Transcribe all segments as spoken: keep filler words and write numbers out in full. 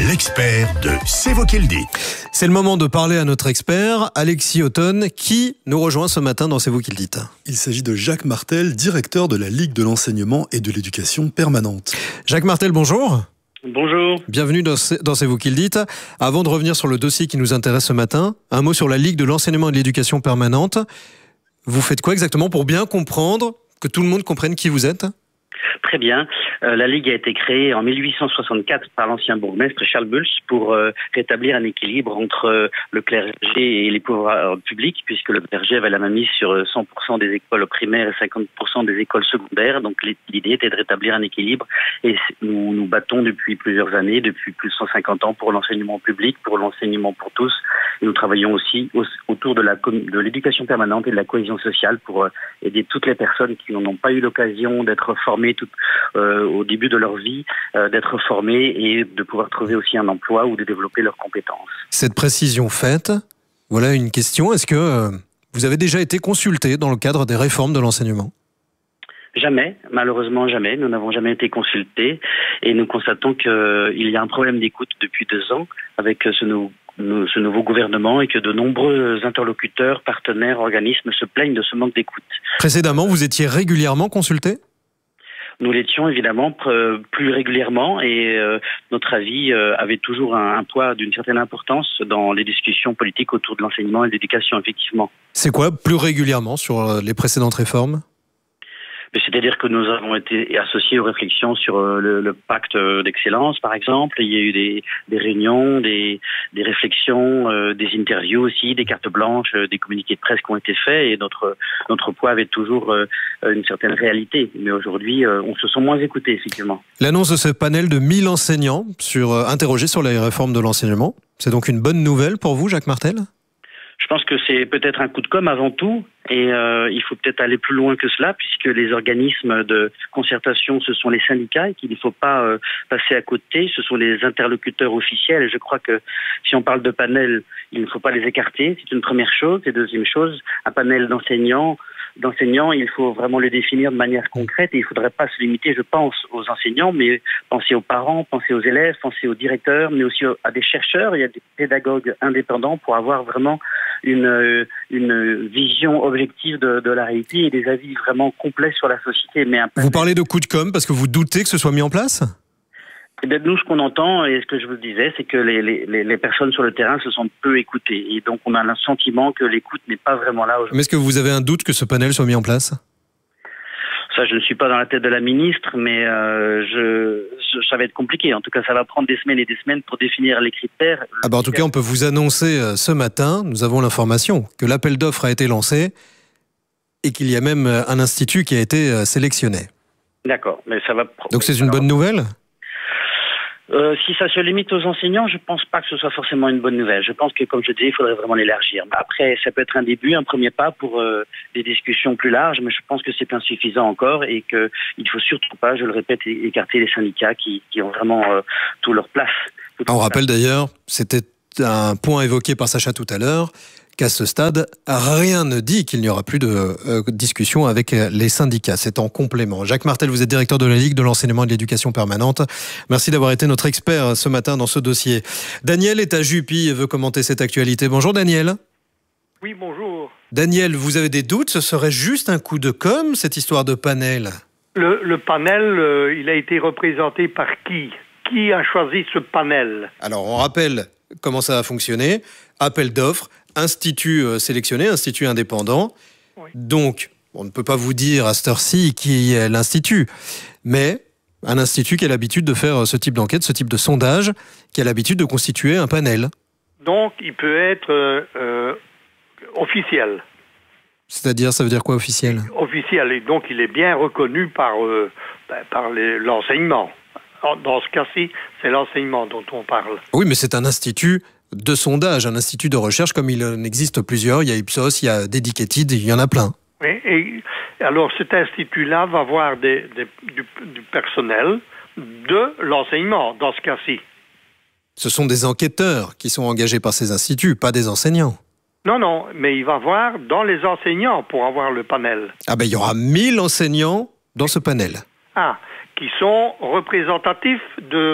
l'expert de C'est vous qui le dites. C'est le moment de parler à notre expert, Alexis Othon, qui nous rejoint ce matin dans C'est vous qui le dites. Il s'agit de Jacques Martel, directeur de la Ligue de l'enseignement et de l'éducation permanente. Jacques Martel, bonjour. Bonjour. Bienvenue dans C'est vous qui le dites. Avant de revenir sur le dossier qui nous intéresse ce matin, un mot sur la Ligue de l'enseignement et de l'éducation permanente. Vous faites quoi exactement pour bien comprendre, que tout le monde comprenne qui vous êtes ? Très bien. Euh, la Ligue a été créée en mille huit cent soixante-quatre par l'ancien bourgmestre Charles Bulls pour euh, rétablir un équilibre entre euh, le clergé et les pouvoirs publics, puisque le clergé avait la mainmise sur cent pour cent des écoles primaires et cinquante pour cent des écoles secondaires. Donc l'idée était de rétablir un équilibre et nous nous battons depuis plusieurs années, depuis plus de cent cinquante ans pour l'enseignement public, pour l'enseignement pour tous. Et nous travaillons aussi au, autour de la de l'éducation permanente et de la cohésion sociale pour euh, aider toutes les personnes qui n'en ont pas eu l'occasion d'être formées tout, euh, au début de leur vie, euh, d'être formées et de pouvoir trouver aussi un emploi ou de développer leurs compétences. Cette précision faite, voilà une question. Est-ce que euh, vous avez déjà été consulté dans le cadre des réformes de l'enseignement ? Jamais, malheureusement jamais. Nous n'avons jamais été consultés et nous constatons qu'il y a un problème d'écoute depuis deux ans avec ce nouveau ce nouveau gouvernement et que de nombreux interlocuteurs, partenaires, organismes se plaignent de ce manque d'écoute. Précédemment, vous étiez régulièrement consulté ? Nous l'étions évidemment plus régulièrement et euh, notre avis euh, avait toujours un, un poids d'une certaine importance dans les discussions politiques autour de l'enseignement et de l'éducation, effectivement. C'est quoi, plus régulièrement, sur les précédentes réformes ? C'est-à-dire que nous avons été associés aux réflexions sur le, le pacte d'excellence, par exemple. Il y a eu des, des réunions, des, des réflexions, euh, des interviews aussi, des cartes blanches, euh, des communiqués de presse qui ont été faits. Et notre, notre poids avait toujours euh, une certaine réalité. Mais aujourd'hui, euh, on se sent moins écoutés, effectivement. L'annonce de ce panel de mille enseignants sur, euh, interrogés sur les réformes de l'enseignement, c'est donc une bonne nouvelle pour vous, Jacques Martel ? Je pense que c'est peut-être un coup de com' avant tout et euh, il faut peut-être aller plus loin que cela puisque les organismes de concertation, ce sont les syndicats et qu'il ne faut pas euh, passer à côté. Ce sont les interlocuteurs officiels et je crois que si on parle de panel, il ne faut pas les écarter. C'est une première chose. Et deuxième chose, un panel d'enseignants, d'enseignants, il faut vraiment le définir de manière concrète et il ne faudrait pas se limiter, je pense, aux enseignants, mais penser aux parents, penser aux élèves, penser aux directeurs, mais aussi à des chercheurs et à des pédagogues indépendants pour avoir vraiment une, une vision objective de, de la réalité et des avis vraiment complets sur la société. Mais un vous parlez de coup de com' parce que vous doutez que ce soit mis en place ? Eh bien, nous, ce qu'on entend, et ce que je vous disais, c'est que les, les, les personnes sur le terrain se sentent peu écoutées. Et donc, on a le sentiment que l'écoute n'est pas vraiment là aujourd'hui. Mais est-ce que vous avez un doute que ce panel soit mis en place ? Ça, je ne suis pas dans la tête de la ministre, mais euh, je, je, ça va être compliqué. En tout cas, ça va prendre des semaines et des semaines pour définir les critères. Ah bah en tout cas, on peut vous annoncer euh, ce matin, nous avons l'information, que l'appel d'offres a été lancé et qu'il y a même euh, un institut qui a été euh, sélectionné. D'accord, mais ça va... Donc c'est une bonne nouvelle ? Euh, si ça se limite aux enseignants, je pense pas que ce soit forcément une bonne nouvelle. Je pense que, comme je disais, il faudrait vraiment l'élargir. Après, ça peut être un début, un premier pas pour euh, des discussions plus larges, mais je pense que c'est insuffisant encore et qu'il ne faut surtout pas, je le répète, écarter les syndicats qui, qui ont vraiment euh, toute leur place. Toute On leur rappelle place. d'ailleurs, c'était un point évoqué par Sacha tout à l'heure, qu'à ce stade, rien ne dit qu'il n'y aura plus de euh, discussion avec les syndicats. C'est en complément. Jacques Martel, vous êtes directeur de la Ligue de l'enseignement et de l'éducation permanente. Merci d'avoir été notre expert ce matin dans ce dossier. Daniel est à Jupy et veut commenter cette actualité. Bonjour Daniel. Oui, bonjour. Daniel, vous avez des doutes ? Ce serait juste un coup de com', cette histoire de panel ? Le, le panel, euh, il a été représenté par qui ? Qui a choisi ce panel ? Alors, on rappelle comment ça a fonctionné. Appel d'offres, institut sélectionné, institut indépendant. Oui. Donc, on ne peut pas vous dire à cette heure-ci qui est l'institut, mais un institut qui a l'habitude de faire ce type d'enquête, ce type de sondage, qui a l'habitude de constituer un panel. Donc, il peut être euh, euh, officiel. C'est-à-dire, ça veut dire quoi, officiel ? Officiel, et donc il est bien reconnu par, euh, ben, par les, l'enseignement. Dans ce cas-ci, c'est l'enseignement dont on parle. Oui, mais c'est un institut de sondage, un institut de recherche, comme il en existe plusieurs. Il y a Ipsos, il y a Dedicated, il y en a plein. Oui, et alors cet institut-là va avoir des, des, du, du personnel de l'enseignement, dans ce cas-ci. Ce sont des enquêteurs qui sont engagés par ces instituts, pas des enseignants. Non, non, mais il va voir dans les enseignants pour avoir le panel. Ah ben, il y aura mille enseignants dans ce panel. Ah, qui sont représentatifs de,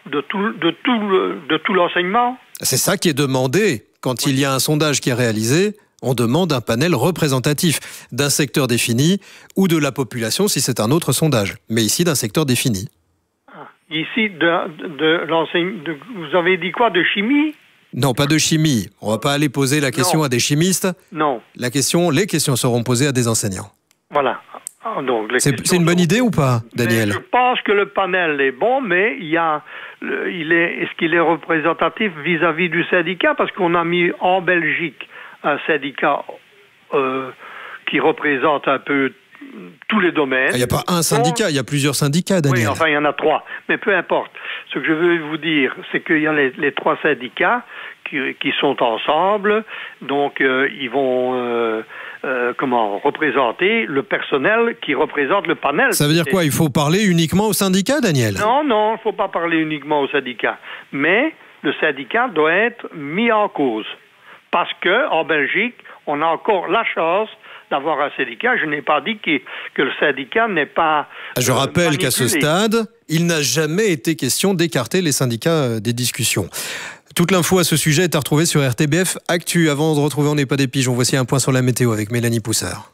de tout, de tout, le, de tout l'enseignement. C'est ça qui est demandé. Quand oui. il y a un sondage qui est réalisé, on demande un panel représentatif d'un secteur défini ou de la population si c'est un autre sondage. Mais ici, d'un secteur défini. Ah, ici, de, de l'enseignement, de, vous avez dit quoi, de chimie ? Non, pas de chimie. On ne va pas aller poser la question non. à des chimistes. Non. La question, les questions seront posées à des enseignants. Voilà. Donc, les c'est, c'est une bonne idée ou pas, Daniel ? Je pense que le panel est bon, mais il y a, il est, est-ce qu'il est représentatif vis-à-vis du syndicat ? Parce qu'on a mis en Belgique un syndicat euh, qui représente un peu tous les domaines. Il n'y a pas un syndicat, il y a plusieurs syndicats, Daniel. Oui, enfin, il y en a trois. Mais peu importe. Ce que je veux vous dire, c'est qu'il y a les, les trois syndicats qui, qui sont ensemble. Donc, euh, ils vont... Euh, Euh, comment représenter le personnel qui représente le panel. Ça veut dire quoi ? Il faut parler uniquement au syndicat, Daniel ? Non, non, il ne faut pas parler uniquement au syndicat. Mais le syndicat doit être mis en cause. Parce qu'en Belgique, on a encore la chance d'avoir un syndicat. Je n'ai pas dit que, que le syndicat n'est pas Je euh, rappelle manipulé. Qu'à ce stade, il n'a jamais été question d'écarter les syndicats des discussions. Toute l'info à ce sujet est à retrouver sur R T B F Actu. Avant de retrouver On n'est pas des pigeons, voici un point sur la météo avec Mélanie Poussard.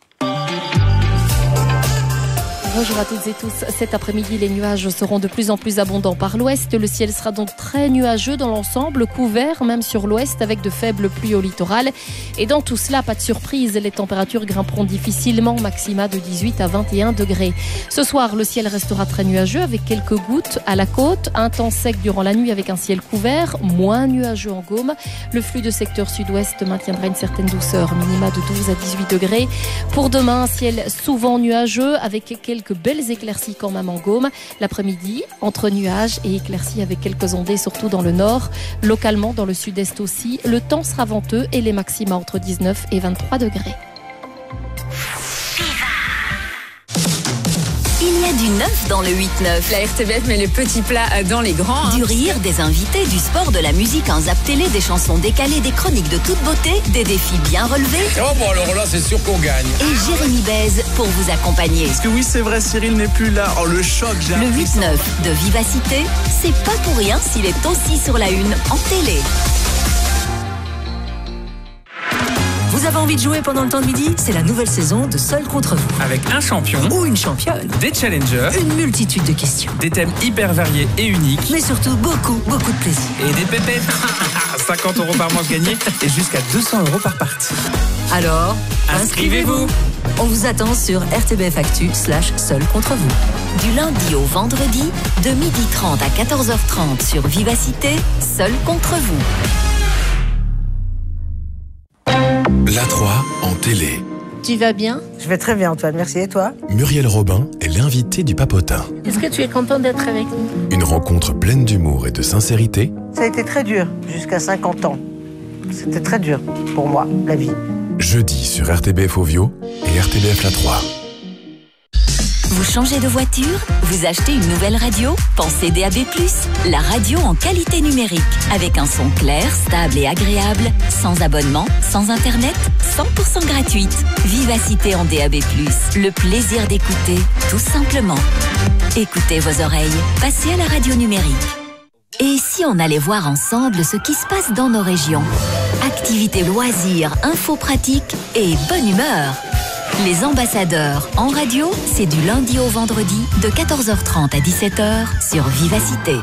Bonjour à toutes et tous. Cet après-midi, les nuages seront de plus en plus abondants par l'ouest. Le ciel sera donc très nuageux dans l'ensemble, couvert même sur l'ouest avec de faibles pluies au littoral. Et dans tout cela, pas de surprise, les températures grimperont difficilement, maxima de dix-huit à vingt et un degrés. Ce soir, le ciel restera très nuageux avec quelques gouttes à la côte. Un temps sec durant la nuit avec un ciel couvert, moins nuageux en Gaume. Le flux de secteur sud-ouest maintiendra une certaine douceur, minima de douze à dix-huit degrés. Pour demain, un ciel souvent nuageux avec quelques Quelques belles éclaircies quand même en Gaume. L'après-midi, entre nuages et éclaircies avec quelques ondées, surtout dans le nord. Localement, dans le sud-est aussi, le temps sera venteux et les maxima entre dix-neuf et vingt-trois degrés. Il y a du neuf dans le huit neuf. La R T B F met les petits plats dans les grands. Hein. Du rire, des invités, du sport, de la musique, un zap télé, des chansons décalées, des chroniques de toute beauté, des défis bien relevés. Oh bon alors là c'est sûr qu'on gagne. Et Jérémy Bèze pour vous accompagner. Parce que oui c'est vrai, Cyril n'est plus là. Oh le choc, j'ai Le huit neuf de Vivacité, c'est pas pour rien s'il est aussi sur la une en télé. Vous avez envie de jouer pendant le temps de midi ? C'est la nouvelle saison de Seul contre vous. Avec un champion ou une championne, des challengers, une multitude de questions, des thèmes hyper variés et uniques, mais surtout beaucoup, beaucoup de plaisir. Et des pépettes. cinquante euros par manche gagnée et jusqu'à deux cents euros par partie. Alors, inscrivez-vous. inscrivez-vous. On vous attend sur R T B F Actu slash Seul contre vous. Du lundi au vendredi, de midi trente à quatorze heures trente sur Vivacité, Seul contre vous. La trois en télé. Tu vas bien ? Je vais très bien, Antoine, merci. Et toi ? Muriel Robin est l'invitée du Papotin. Est-ce que tu es content d'être avec nous ? Une rencontre pleine d'humour et de sincérité. Ça a été très dur, jusqu'à cinquante ans. C'était très dur pour moi, la vie. Jeudi sur R T B F Ovio et R T B F La trois. Vous changez de voiture ? Vous achetez une nouvelle radio ? Pensez D A B plus, la radio en qualité numérique, avec un son clair, stable et agréable, sans abonnement, sans internet, cent pour cent gratuite. Vivacité en D A B plus, le plaisir d'écouter, tout simplement. Écoutez vos oreilles, passez à la radio numérique. Et si on allait voir ensemble ce qui se passe dans nos régions ? Activités, loisirs, infos pratiques et bonne humeur. Les ambassadeurs en radio, c'est du lundi au vendredi de quatorze heures trente à dix-sept heures sur Vivacité.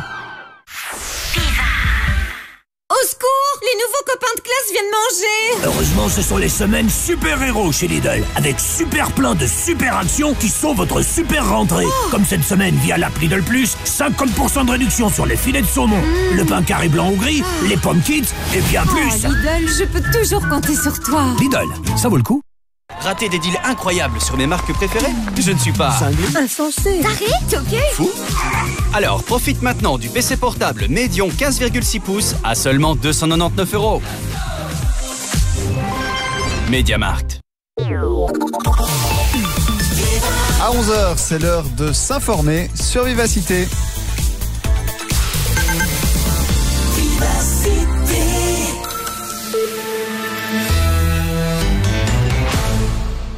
Au secours, les nouveaux copains de classe viennent manger. Heureusement, ce sont les semaines super-héros chez Lidl, avec super plein de super actions qui sont votre super rentrée. Oh. Comme cette semaine via l'app Lidl Plus, cinquante pour cent de réduction sur les filets de saumon, mmh. le pain carré blanc ou gris, oh. les pommes kids et bien oh, plus. Lidl, je peux toujours compter sur toi. Lidl, ça vaut le coup. Rater des deals incroyables sur mes marques préférées ? Je ne suis pas... insensé. T'arrêtes, ok ? Fou ? Alors, profite maintenant du P C portable Medion quinze virgule six pouces à seulement deux cent quatre-vingt-dix-neuf euros. MediaMarkt. À onze heures, c'est l'heure de s'informer sur Vivacité.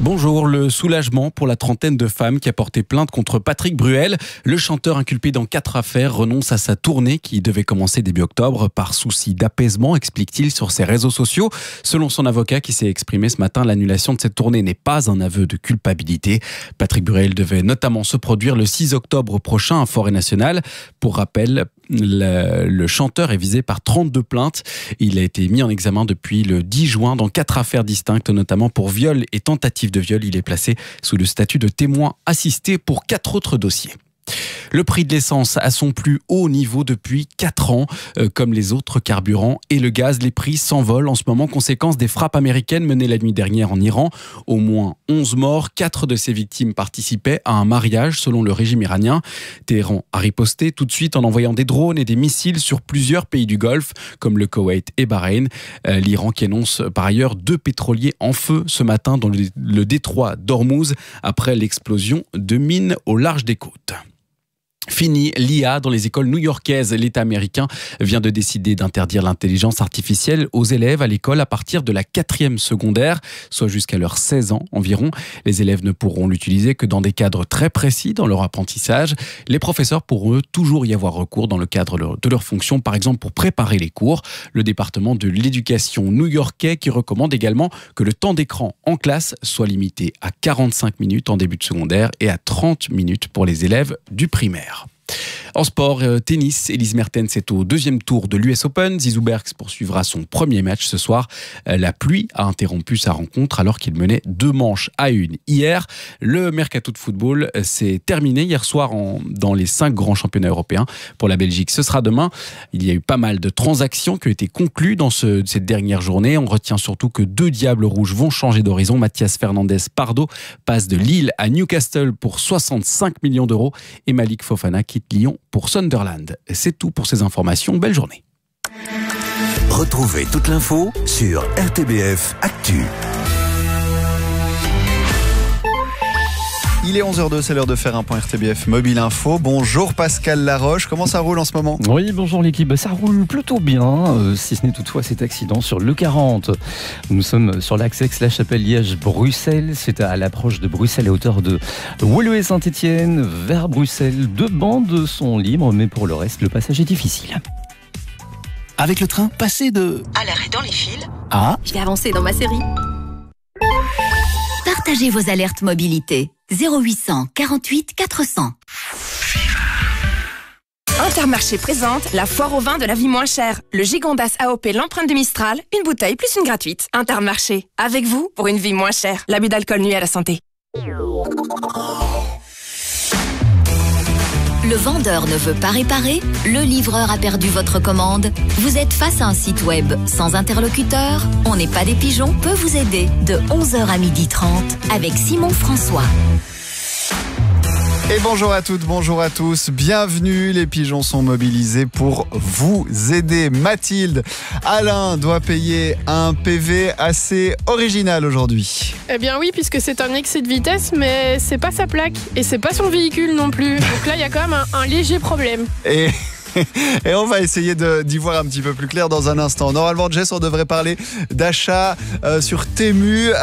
Bonjour, le soulagement pour la trentaine de femmes qui a porté plainte contre Patrick Bruel. Le chanteur inculpé dans quatre affaires renonce à sa tournée qui devait commencer début octobre par souci d'apaisement, explique-t-il sur ses réseaux sociaux. Selon son avocat qui s'est exprimé ce matin, l'annulation de cette tournée n'est pas un aveu de culpabilité. Patrick Bruel devait notamment se produire le six octobre prochain à Forêt Nationale. Pour rappel, le, le chanteur est visé par trente-deux plaintes. Il a été mis en examen depuis le dix juin dans quatre affaires distinctes, notamment pour viol et tentative de viol. Il est placé sous le statut de témoin assisté pour quatre autres dossiers. Le prix de l'essence à son plus haut niveau depuis quatre ans. Euh, comme les autres carburants et le gaz, les prix s'envolent en ce moment, conséquence des frappes américaines menées la nuit dernière en Iran. Au moins onze morts, quatre de ces victimes participaient à un mariage selon le régime iranien. Téhéran a riposté tout de suite en envoyant des drones et des missiles sur plusieurs pays du Golfe, comme le Koweït et Bahreïn. Euh, L'Iran qui annonce par ailleurs deux pétroliers en feu ce matin dans le, le détroit d'Ormuz après l'explosion de mines au large des côtes. Fini l'I A dans les écoles new-yorkaises. L'État américain vient de décider d'interdire l'intelligence artificielle aux élèves à l'école à partir de la quatrième secondaire, soit jusqu'à leurs seize ans environ. Les élèves ne pourront l'utiliser que dans des cadres très précis dans leur apprentissage. Les professeurs pourront eux toujours y avoir recours dans le cadre de leur fonction, par exemple pour préparer les cours. Le département de l'éducation new-yorkais qui recommande également que le temps d'écran en classe soit limité à quarante-cinq minutes en début de secondaire et à trente minutes pour les élèves du primaire. En sport, euh, tennis, Elise Mertens est au deuxième tour de l'U S Open. Zizou Bergs poursuivra son premier match ce soir. Euh, la pluie a interrompu sa rencontre alors qu'il menait deux manches à une hier. Le mercato de football euh, s'est terminé hier soir en, dans les cinq grands championnats européens. Pour la Belgique, ce sera demain. Il y a eu pas mal de transactions qui ont été conclues dans ce, cette dernière journée. On retient surtout que deux Diables Rouges vont changer d'horizon. Mathias Fernandez Pardo passe de Lille à Newcastle pour soixante-cinq millions d'euros et Malik Fofana quitte Lyon pour Sunderland. C'est tout pour ces informations. Belle journée. Retrouvez toute l'info sur R T B F Actu. Il est onze heures deux, c'est l'heure de faire un point R T B F Mobile Info. Bonjour Pascal Laroche, comment ça roule en ce moment ? Oui, bonjour l'équipe, ça roule plutôt bien, euh, si ce n'est toutefois cet accident sur l'E quarante. Nous sommes sur l'axe Aix-la-Chapelle-Liège-Bruxelles, c'est à l'approche de Bruxelles à hauteur de Woluwe-Saint-Étienne vers Bruxelles. Deux bandes sont libres, mais pour le reste, le passage est difficile. Avec le train, passez de... À l'arrêt dans les fils. Ah. Je vais avancer dans ma série. Partagez vos alertes mobilité. zéro huit cent quarante-huit quatre cents. Intermarché présente la foire au vin de la vie moins chère. Le Gigondas A O P l'empreinte du Mistral, une bouteille plus une gratuite. Intermarché, avec vous pour une vie moins chère. L'abus d'alcool nuit à la santé. Le vendeur ne veut pas réparer, le livreur a perdu votre commande. Vous êtes face à un site web sans interlocuteur. On n'est pas des pigeons peut vous aider de onze heures à midi trente avec Simon François. Et bonjour à toutes, bonjour à tous, bienvenue, les pigeons sont mobilisés pour vous aider. Mathilde, Alain doit payer un P V assez original aujourd'hui. Eh bien oui, puisque c'est un excès de vitesse, mais c'est pas sa plaque et c'est pas son véhicule non plus. Donc là, il y a quand même un, un léger problème. Et... Et on va essayer de, d'y voir un petit peu plus clair dans un instant. Normalement, Jess, on devrait parler d'achat euh, sur Temu.